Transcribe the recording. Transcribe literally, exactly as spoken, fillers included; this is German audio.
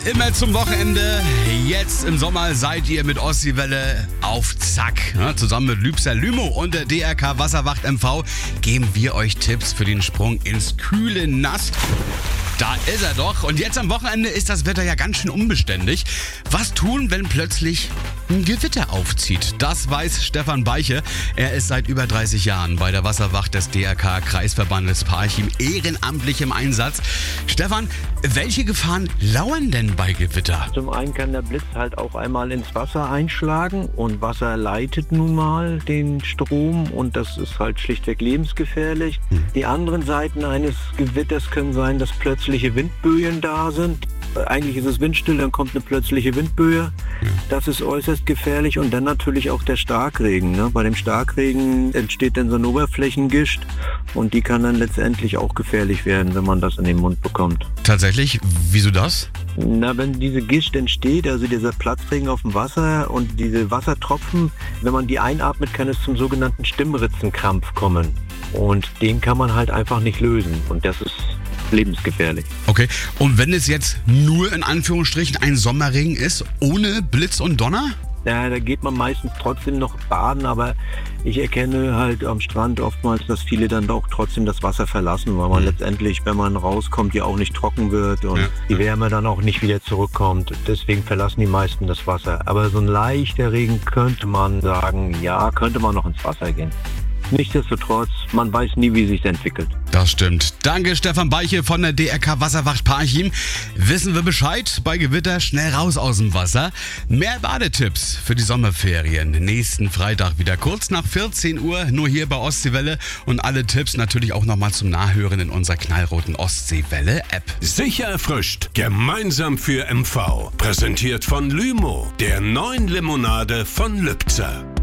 Immer zum Wochenende, jetzt im Sommer seid ihr mit Ostseewelle auf Zack. Ja, zusammen mit Lübser Lümo und der D R K Wasserwacht M V geben wir euch Tipps für den Sprung ins kühle Nass. Da ist er doch. Und jetzt am Wochenende ist das Wetter ja ganz schön unbeständig. Was tun, wenn plötzlich ein Gewitter aufzieht? Das weiß Stefan Beiche. Er ist seit über dreißig Jahren bei der Wasserwacht des D R K-Kreisverbandes Parchim ehrenamtlich im Einsatz. Stefan, welche Gefahren lauern denn bei Gewitter? Zum einen kann der Blitz halt auch einmal ins Wasser einschlagen und Wasser leitet nun mal den Strom und das ist halt schlichtweg lebensgefährlich. Hm. Die anderen Seiten eines Gewitters können sein, dass plötzliche Windböen da sind. Eigentlich ist es windstill, dann kommt eine plötzliche Windböe. Das ist äußerst gefährlich und dann natürlich auch der Starkregen. Ne? Bei dem Starkregen entsteht dann so ein Oberflächengischt und die kann dann letztendlich auch gefährlich werden, wenn man das in den Mund bekommt. Tatsächlich? Wieso das? Na, wenn diese Gischt entsteht, also dieser Platzregen auf dem Wasser und diese Wassertropfen, wenn man die einatmet, kann es zum sogenannten Stimmritzenkrampf kommen. Und den kann man halt einfach nicht lösen und das ist lebensgefährlich. Okay, und wenn es jetzt nur in Anführungsstrichen ein Sommerregen ist, ohne Blitz und Donner? Ja, da geht man meistens trotzdem noch baden, aber ich erkenne halt am Strand oftmals, dass viele dann doch trotzdem das Wasser verlassen, weil man mhm. letztendlich, wenn man rauskommt, ja auch nicht trocken wird und ja, die Wärme dann auch nicht wieder zurückkommt. Deswegen verlassen die meisten das Wasser. Aber so ein leichter Regen könnte man sagen, ja, könnte man noch ins Wasser gehen. Nichtsdestotrotz, man weiß nie, wie sich entwickelt. Das stimmt. Danke, Stefan Beiche von der D R K Wasserwacht Parchim. Wissen wir Bescheid? Bei Gewitter schnell raus aus dem Wasser. Mehr Badetipps für die Sommerferien. Nächsten Freitag wieder kurz nach vierzehn Uhr, nur hier bei Ostseewelle. Und alle Tipps natürlich auch nochmal zum Nachhören in unserer knallroten Ostseewelle-App. Sicher erfrischt, gemeinsam für M V. Präsentiert von Lümo, der neuen Limonade von Lübzer.